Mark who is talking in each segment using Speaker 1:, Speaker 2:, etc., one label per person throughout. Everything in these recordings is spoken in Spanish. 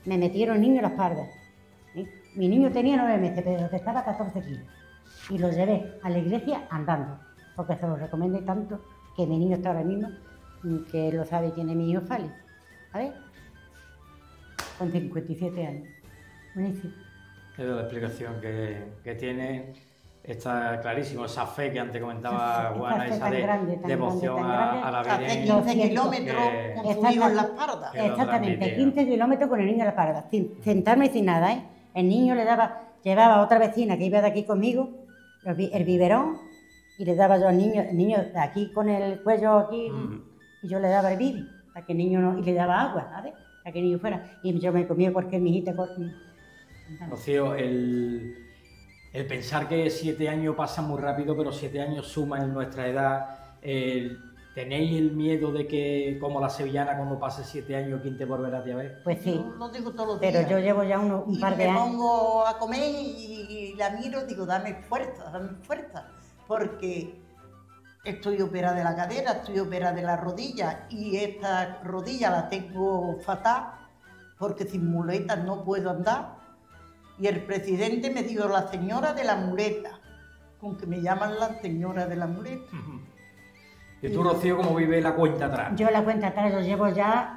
Speaker 1: me metieron niños en la espalda. ¿Sí? Mi niño tenía 9 meses, pero pesaba 14 kilos. Y lo llevé a la iglesia andando, porque se lo recomendé tanto que mi niño está ahora mismo, que él lo sabe quién es mi hijo Fali. ¿Sabes? Con 57 años. Buenísimo.
Speaker 2: Es la explicación que tiene. Está clarísimo, esa fe que antes comentaba Juana, esa devoción a la Virgen.
Speaker 3: Hace 15 kilómetros con su hijo en la espalda.
Speaker 1: Exactamente, 15 kilómetros con el niño en la espalda, sin sentarme sin nada, ¿eh? El niño llevaba a otra vecina que iba de aquí conmigo, el biberón, y le daba yo al niño, el niño de aquí con el cuello aquí, y yo le daba el bibi, para que el niño no, y le daba agua, ¿sabes? Para que el niño fuera. Y yo me comía cualquier mijita.
Speaker 2: Rocío, el pensar que 7 años pasan muy rápido, pero 7 años suman en nuestra edad, ¿tenéis el miedo de que, como la sevillana, cuando pase 7 años, quién te volverá a ver?
Speaker 1: Pues sí,
Speaker 3: Yo lo digo todos los
Speaker 1: pero
Speaker 3: días.
Speaker 1: yo llevo ya un par de años.
Speaker 3: Me pongo a comer y la miro, digo, dame fuerza, porque estoy operada de la cadera, estoy operada de la rodilla, y esta rodilla la tengo fatal, porque sin muletas no puedo andar. Y el presidente me dijo la señora de la muleta, con que me llaman la señora de la muleta.
Speaker 2: ¿Y tú, Rocío, cómo vive la cuenta atrás?
Speaker 1: Yo la cuenta atrás lo llevo ya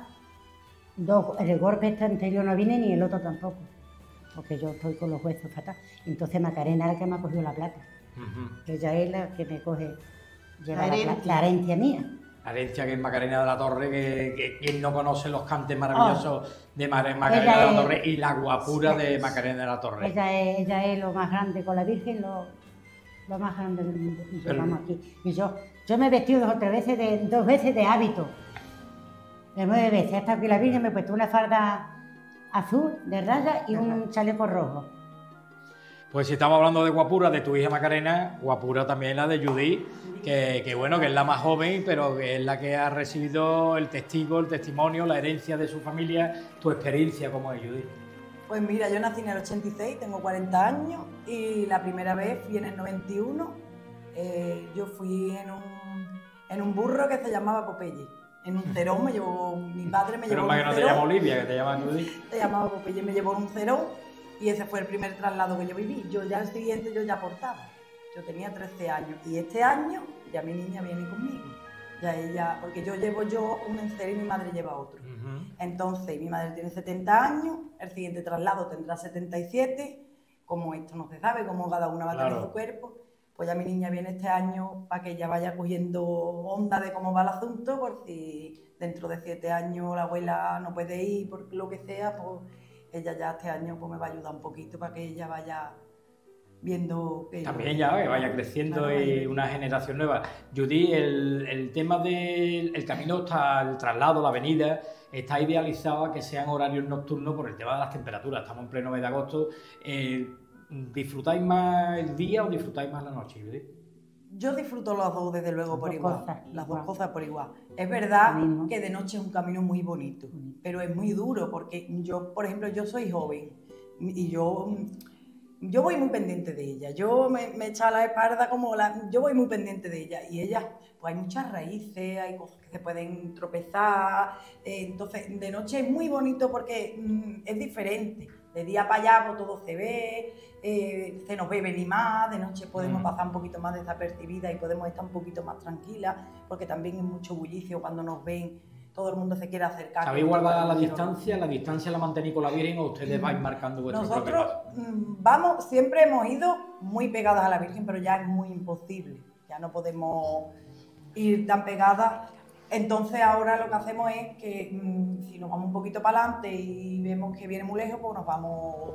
Speaker 1: 2, el golpe este anterior no viene ni el otro tampoco, porque yo estoy con los huesos fatal. Entonces Macarena es la que me ha cogido la plata, ella es la que me coge, lleva la herencia mía.
Speaker 2: La herencia que es Macarena de la Torre, que quien no conoce los cantes maravillosos de Macarena de la Torre y la guapura de Macarena de la Torre.
Speaker 1: Ella es lo más grande con la Virgen, lo más grande del mundo. Y yo, vamos aquí. Y yo me he vestido 2 o 3 veces, 2 veces de hábito, de 9 veces. Hasta aquí la Virgen me he puesto una falda azul de raya y un chaleco rojo.
Speaker 2: Pues si estamos hablando de guapura de tu hija Macarena, guapura también la de Judith, que bueno, que es la más joven, pero que es la que ha recibido el testimonio, la herencia de su familia. Tu experiencia como es, Judith.
Speaker 4: Pues mira, yo nací en el 86, tengo 40 años, y la primera vez fui en el 91. Yo fui en un burro que se llamaba Popeye. En un cerón mi padre me llevó en un cerón.
Speaker 2: Pero más que no te llama Olivia, que te llama Judith.
Speaker 4: Se llamaba Popeye, me llevó en un cerón, y ese fue el primer traslado que yo viví. Yo ya el siguiente yo ya portaba. Yo tenía 13 años, y este año ya mi niña viene conmigo. Ya ella, porque yo llevo un encer y mi madre lleva otro. Entonces, mi madre tiene 70 años, el siguiente traslado tendrá 77, como esto no se sabe, como cada una va a tener su cuerpo, pues ya mi niña viene este año para que ella vaya cogiendo onda de cómo va el asunto, por si dentro de 7 años la abuela no puede ir, por lo que sea, pues ella ya este año pues me va a ayudar un poquito para que ella vaya viendo que
Speaker 2: también ya que vaya creciendo, claro, y una generación nueva. Judith, el tema del camino, hasta el traslado, la avenida, está idealizado a que sean horarios nocturnos por el tema de las temperaturas. Estamos en pleno mes de agosto. ¿Disfrutáis más el día o disfrutáis más la noche, Judith?
Speaker 4: Yo disfruto los dos, desde luego, por igual. Las dos cosas por igual. Es verdad que de noche es un camino muy bonito, pero es muy duro, porque yo, por ejemplo, yo soy joven y yo voy muy pendiente de ella. Yo me echa la espalda yo voy muy pendiente de ella, y ella, pues hay muchas raíces, hay cosas que se pueden tropezar. Entonces, de noche es muy bonito porque es diferente. De día para allá pues, todo se ve, se nos ve venir más, de noche podemos pasar un poquito más desapercibida y podemos estar un poquito más tranquilas, porque también es mucho bullicio cuando nos ven, todo el mundo se quiere acercar.
Speaker 2: ¿Sabéis guardar la distancia? ¿La distancia la mantenéis con la Virgen o ustedes vais marcando vuestro propio paso?
Speaker 4: Nosotros siempre hemos ido muy pegadas a la Virgen, pero ya es muy imposible, ya no podemos ir tan pegadas. Entonces ahora lo que hacemos es que si nos vamos un poquito para adelante y vemos que viene muy lejos, pues nos vamos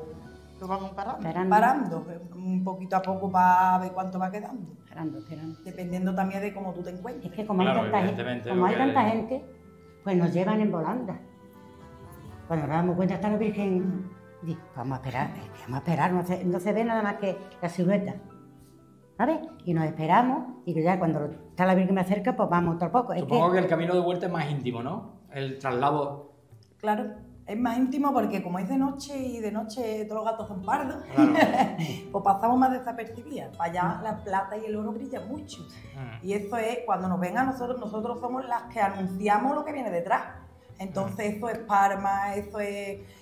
Speaker 4: parando un poquito a poco para ver cuánto va quedando. Esperando. Dependiendo también de cómo tú te encuentres.
Speaker 1: Es que como hay tanta gente, pues nos llevan en volanda. Cuando nos damos cuenta está la Virgen, digo, vamos a esperar, no se ve nada más que la silueta. ¿Sabes? Y nos esperamos, y ya cuando está la Virgen más cerca, pues vamos otro poco.
Speaker 2: Supongo que el camino de vuelta es más íntimo, ¿no? El traslado.
Speaker 4: Claro, es más íntimo porque como es de noche y de noche todos los gatos son pardos, claro. Pues pasamos más desapercibidas. Para allá la plata y el oro brillan mucho. Y eso es, cuando nos ven a nosotros somos las que anunciamos lo que viene detrás. Entonces eso es Parma, eso es